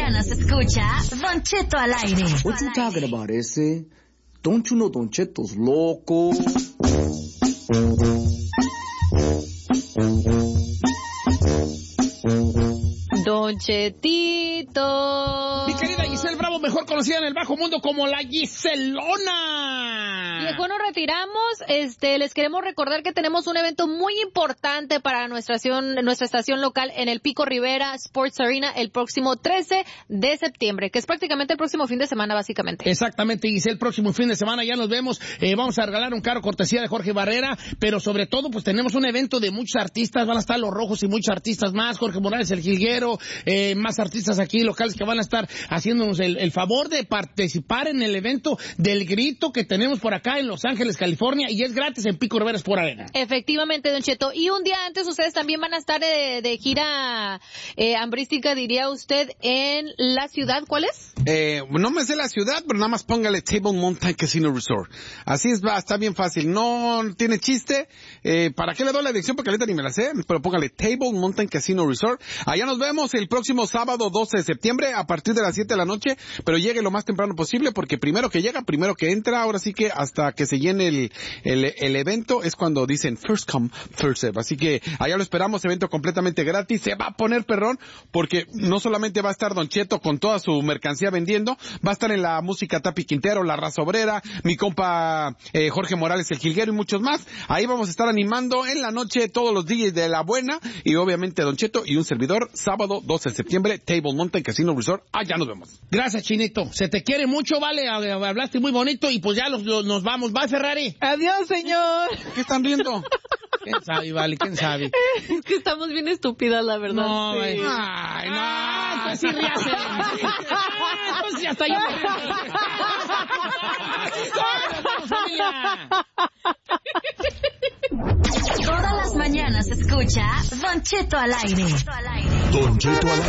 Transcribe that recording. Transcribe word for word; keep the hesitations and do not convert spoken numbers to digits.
mañanas escucha Don Cheto al aire. What you talking about, ese? Don't you know Don Cheto's loco? Don Chetito. Mi querida Giselle Bravo, mejor conocida en el bajo mundo como la Giselona. Viejo, nos retiramos. Este, les queremos recordar que tenemos un evento muy importante para nuestra estación, nuestra estación local en el Pico Rivera Sports Arena el próximo trece de septiembre, que es prácticamente el próximo fin de semana, básicamente. Exactamente, Giselle, el próximo fin de semana ya nos vemos. Eh, vamos a regalar un carro cortesía de Jorge Barrera, pero sobre todo, pues tenemos un evento de muchos artistas. Van a estar Los Rojos y muchos artistas más. Jorge Morales, el Jilguero, eh, más artistas aquí locales que van a estar haciéndonos el, el favor de participar en el evento del grito que tenemos por acá en Los Ángeles, California, y es gratis en Pico Rivera Sport Arena. Efectivamente, Don Cheto. Y un día antes ustedes también van a estar de, de gira eh, hambrística, diría usted, en la ciudad. ¿Cuál es? Eh, no me sé la ciudad, pero nada más póngale Table Mountain Casino Resort. Así es, va, está bien fácil. No tiene chiste. Eh, ¿Para qué le doy la dirección? Porque ahorita ni me la sé, pero póngale Table Mountain Casino Resort. Allá nos vemos el próximo sábado doce de septiembre a partir de las siete de la noche, pero llegue lo más temprano posible porque primero que llega, primero que entra. Ahora sí que hasta que se llene el, el, el evento es cuando dicen first come, first serve. Así que allá lo esperamos, evento completamente gratis. Se va a poner perrón porque no solamente va a estar Don Cheto con toda su mercancía vendiendo, va a estar en la música Tapi Quintero, La Raza Obrera, mi compa eh, Jorge Morales, el Jilguero y muchos más. Ahí vamos a estar animando en la noche todos los D Js de La Buena y obviamente Don Cheto y un servidor, sábado doce de septiembre, Table Mountain Casino Resort. Allá nos vemos. Gracias, Chinito. Se te quiere mucho, vale, hablaste muy bonito y pues ya los, los, nos vamos. Bye, Ferrari. Adiós, señor. ¿Qué están riendo? ¿Quién sabe, vale? ¿Quién sabe? Es que estamos bien estúpidas, la verdad. No, sí. Ay, no. Ah, entonces sí ríase. Entonces ya está yo. Todas las mañanas escucha Don Cheto al aire. Don Cheto al aire.